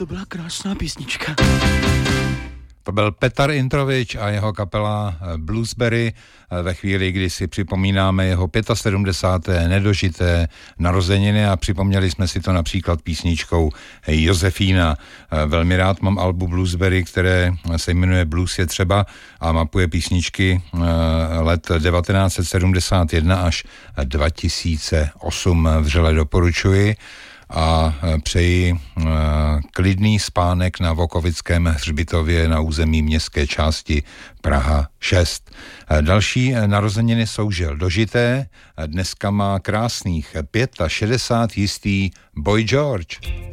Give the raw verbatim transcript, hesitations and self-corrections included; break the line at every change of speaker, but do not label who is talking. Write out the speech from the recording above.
to byla krásná písnička.
To byl Petar Introvič a jeho kapela Bluesberry ve chvíli, kdy si připomínáme jeho sedmdesáté páté nedožité narozeniny a připomněli jsme si to například písničkou Josefína. Velmi rád mám albu Bluesberry, které se jmenuje Blues je třeba a mapuje písničky let devatenáct set sedmdesát jedna až dva tisíce osm. Vřele doporučuji a přeji klidný spánek na Vokovickém hřbitově na území městské části Praha šest. Další narozeniny jsou žel dožité. Dneska má krásných šedesát pět jistý Boy George.